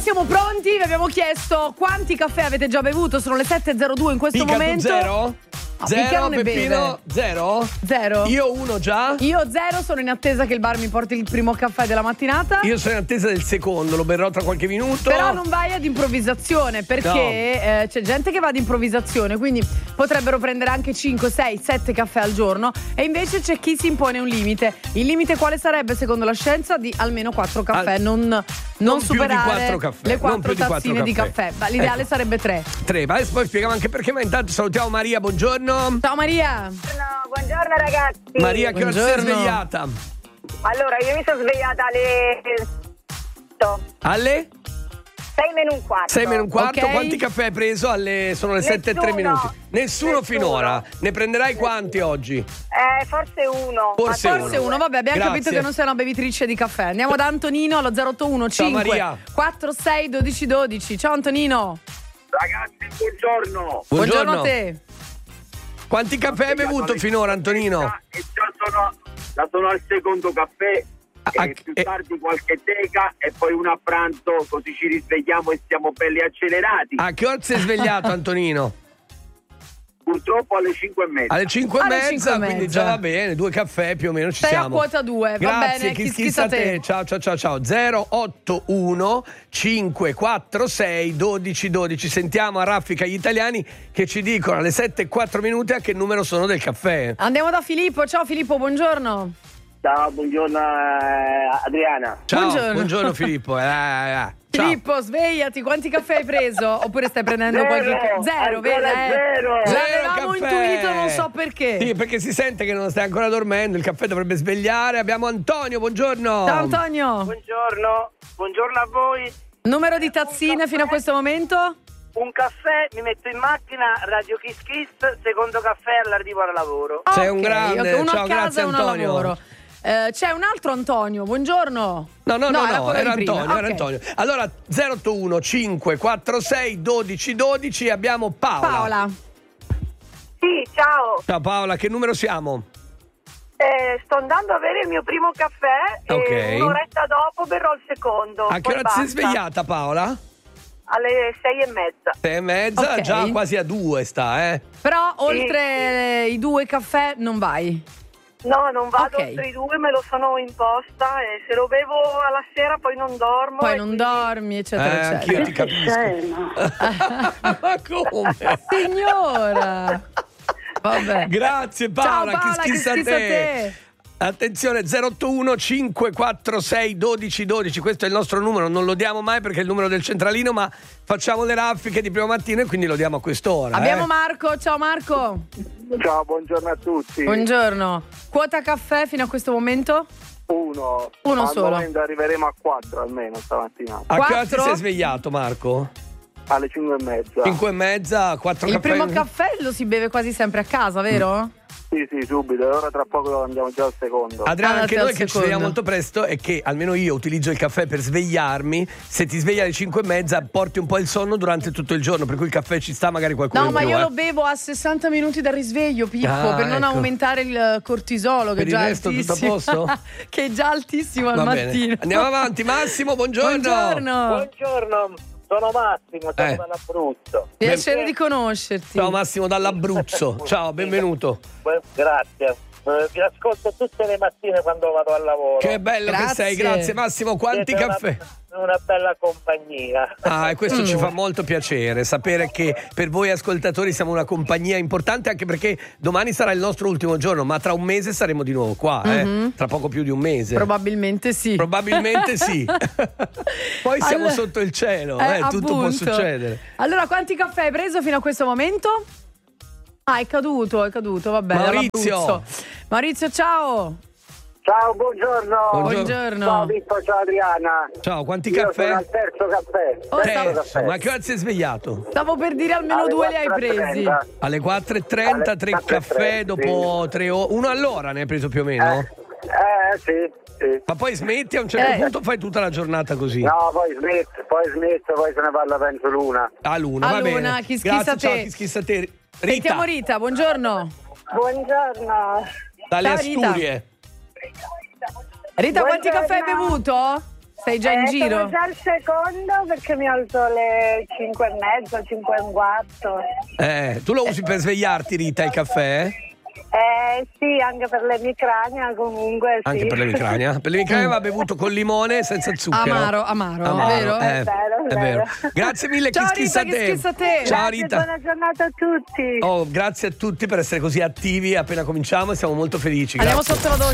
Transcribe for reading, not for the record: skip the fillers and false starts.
siamo pronti, vi abbiamo chiesto quanti caffè avete già bevuto, sono le 7.02 in questo momento. Zero? No, Zero, Peppino? Zero? Zero. Io uno già? Io zero, sono in attesa che il bar mi porti il primo caffè della mattinata. Io sono in attesa del secondo, lo berrò tra qualche minuto. Però non vai ad improvvisazione, perché c'è gente che va ad improvvisazione, quindi potrebbero prendere anche 5, 6, 7 caffè al giorno, e invece c'è chi si impone un limite. Il limite quale sarebbe secondo la scienza? Di almeno 4 caffè, non superare più di 4 caffè, le 4 non più di 4 tazzine di caffè. L'ideale Ecco. sarebbe 3. 3, ma adesso poi spieghiamo anche perché, ma intanto salutiamo Maria, buongiorno. Ciao Maria. Buongiorno ragazzi. Maria, che ora si è Buongiorno. svegliata? Allora, io mi sono svegliata Alle? 6 meno un quarto. 6 meno un quarto, Ok. quanti caffè hai preso? Sono le 7 e 3 minuti. Nessuno finora. Ne prenderai quanti oggi? Forse uno. Forse uno, vabbè, abbiamo Grazie. capito che non sei una bevitrice di caffè. Andiamo da Antonino allo 081 Ciao, 5 Maria. 46 12 12. Ciao Antonino. Ragazzi, buongiorno. Buongiorno a te. Quanti caffè hai bevuto finora, Antonino? E già sono al secondo caffè. Più tardi qualche teca e poi una a pranzo, così ci risvegliamo e siamo belli accelerati. A che ora sei svegliato, Antonino? Purtroppo alle 5:30. Alle 5 e Alle mezza, 5 e quindi mezza. già va bene, 2 caffè più o meno ci Sei a siamo. quota 2, va Grazie, bene, chissà a te. Ciao. 081 546 12 12. Sentiamo a raffica gli italiani che ci dicono alle 7 e 4 minuti a che numero sono del caffè. Andiamo da Filippo. Ciao Filippo, buongiorno. Ciao, buongiorno Adriana. Ciao, Buongiorno. Filippo. Ciao. Filippo, svegliati, quanti caffè hai preso? Oppure stai prendendo qualche zero, vero? Zero. L'avevamo caffè. intuito, non so perché. Sì, perché si sente che non stai ancora dormendo, il caffè dovrebbe svegliare. Abbiamo Antonio, buongiorno. Ciao Antonio. Buongiorno a voi. Numero di tazzine fino a questo momento? Un caffè, mi metto in macchina, Radio Kiss Kiss, secondo caffè all'arrivo al lavoro. Sei un Ok, grande. ok, uno Ciao, a casa grazie e uno al Antonio. lavoro. C'è un altro Antonio, buongiorno. No, quello era di prima. Antonio, era Ok. Antonio. Allora 081 546 12 12 abbiamo Paola. Sì, ciao. Ciao Paola, che numero siamo? Sto andando a bere il mio primo caffè Ok. e un'oretta dopo berrò il secondo. A che poi ora ti sei basta. svegliata Paola? Alle 6:30. 6 e mezza, Ok. già quasi a 2 sta, Però oltre i 2 caffè non vai. No, non vado Ok. oltre i 2, me lo sono imposta e se lo bevo alla sera poi non dormo. Poi e non quindi- dormi, eccetera, Anch'io eccetera. ti capisco. Ma come? Signora. Vabbè. Grazie Ciao Paola, Paola, che schissa a te. Attenzione, 081 546 12 12, questo è il nostro numero, non lo diamo mai perché è il numero del centralino, ma facciamo le raffiche di primo mattino e quindi lo diamo a quest'ora. Abbiamo Marco, ciao Marco. Ciao, buongiorno a tutti. Buongiorno. Quota caffè fino a questo momento? Uno Uno solo. Al momento arriveremo a 4 almeno stamattina. A che ora ti 4? sei svegliato, Marco? Alle 5:30. 5 e mezza, 4 Il caffè. primo caffè lo si beve quasi sempre a casa, vero? Sì, subito. E ora tra poco andiamo già al secondo. Adriana, anche Andate noi al che ci secondo. svegliamo molto presto è che almeno io utilizzo il caffè per svegliarmi. Se ti svegli alle 5 e mezza porti un po' il sonno durante tutto il giorno, per cui il caffè ci sta magari qualcuno No, in ma più, io lo bevo a 60 minuti dal risveglio, Pippo, Ah, per non ecco. aumentare il cortisolo, che Per è già il resto tutto a altissimo. posto? Che è già altissimo al Va mattino. bene. Andiamo avanti, Massimo, buongiorno. Buongiorno. Buongiorno, sono Massimo, sono Eh. dall'Abruzzo. Piacere di conoscerti. Ciao Massimo dall'Abruzzo. Ciao, benvenuto. Grazie. Vi ascolto tutte le mattine quando vado al lavoro. Che bello che Grazie. sei, grazie Massimo. Quanti Siete caffè? Una bella compagnia. Ah, e questo ci fa molto piacere, sapere che per voi ascoltatori siamo una compagnia importante, anche perché domani sarà il nostro ultimo giorno, ma tra un mese saremo di nuovo qua, tra poco più di un mese. Probabilmente sì. Probabilmente sì. Poi siamo sotto il cielo, tutto può appunto. succedere. Allora, quanti caffè hai preso fino a questo momento? Ah, è caduto, vabbè. Maurizio. dall'Abruzzo. Maurizio, ciao. Ciao, buongiorno. Buongiorno. Ciao Pippo, ciao Adriana. Ciao, quanti Io caffè? sono al terzo caffè. Oh, Terzo. Ma a che ora ti sei svegliato? Stavo per dire almeno Alle 2 li hai 4:30. presi. Alle 4:30, Alle 3 4:30, caffè sì. dopo 3 ore. Uno all'ora ne hai preso più o meno? Sì. Ma poi smetti a un certo punto, fai tutta la giornata così. No, poi smetto, poi se ne parla penso l'una. A luna, va All'una, bene. chi Grazie, schissa ciao, te. chi schissa te. Rita, Sentiamo Rita, buongiorno. Buongiorno. dalle Ciao, Rita. Asturie. Rita, quanti Buongiorno. caffè hai bevuto? Sei già in giro? Sono già al secondo perché mi alzo alle 5:30, 5:15. Tu lo usi per svegliarti, Rita, il caffè? Sì, anche per l'emicrania comunque. Sì. Anche per l'emicrania? Per l'emicrania va bevuto con limone senza zucchero. Amaro, vero? È vero. Grazie mille, ciao, Kiss Rita, Kiss a te. Ciao Rita. Buona giornata a tutti. Grazie a tutti per essere così attivi appena cominciamo e siamo molto felici. Andiamo Grazie. sotto la doccia.